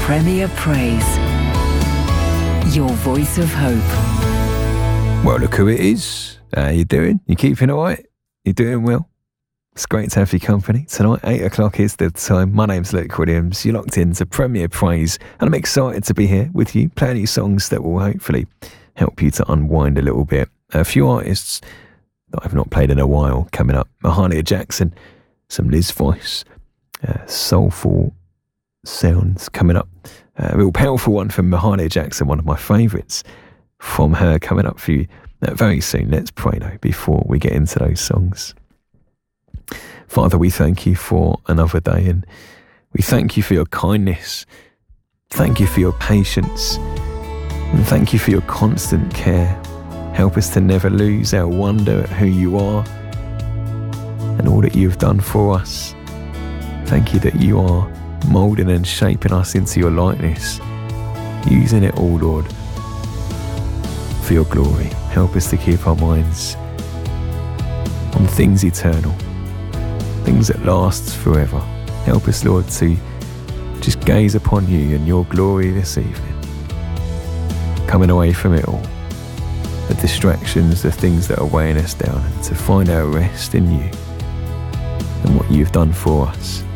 Premier Praise. Your voice of hope. Well, look who it is. How you doing? You keeping all right? You doing well? It's great to have your company. Tonight, 8 o'clock is the time. My name's Luke Williams. You're locked into Premier Praise, and I'm excited to be here with you, playing you songs that will hopefully help you to unwind a little bit. A few artists that I've not played in a while coming up. Mahalia Jackson, some Liz Voice, soulful sounds coming up. A real powerful one from Mahalia Jackson, one of my favourites from her coming up for you very soon. Let's pray though before we get into those songs. Father, we thank you for another day, and we thank you for your kindness. Thank you for your patience, and thank you for your constant care. Help us to never lose our wonder at who you are and all that you've done for us. Thank you that you are moulding and shaping us into your likeness, using it all, Lord, for your glory. Help us to keep our minds on things eternal, things that last forever. Help us, Lord, to just gaze upon you and your glory this evening, coming away from it all, the distractions, the things that are weighing us down, and to find our rest in you and what you've done for us.